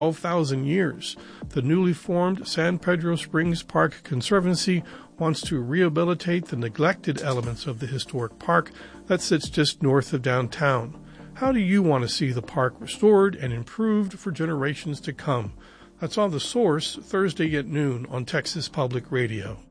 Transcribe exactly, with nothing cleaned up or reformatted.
twelve thousand years. The newly formed San Pedro Springs Park Conservancy wants to rehabilitate the neglected elements of the historic park that sits just north of downtown. How do you want to see the park restored and improved for generations to come? That's on The Source, Thursday at noon on Texas Public Radio.